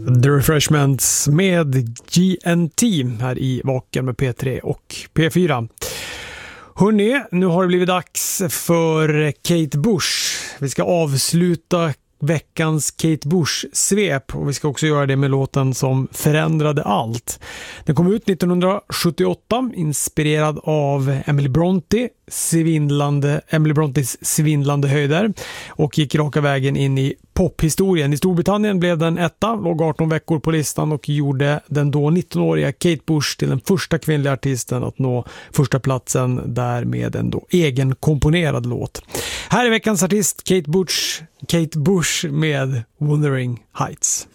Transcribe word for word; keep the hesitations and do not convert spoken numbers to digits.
The Refreshments med G N T här i Vaken med P tre och P fyra. Hörrni, nu har det blivit dags för Kate Bush. Vi ska avsluta veckans Kate Bush-svep och vi ska också göra det med låten som förändrade allt. Den kom ut nittonhundrasjuttioåtta, inspirerad av Emily Bronte, svindlande, Emily Brontes svindlande höjder, och gick raka vägen in i pophistorien. I Storbritannien blev den etta, låg arton veckor på listan och gjorde den då nittonåriga Kate Bush till den första kvinnliga artisten att nå första platsen där med en då egen komponerad låt. Här är veckans artist Kate Bush, Kate Bush med Wuthering Heights.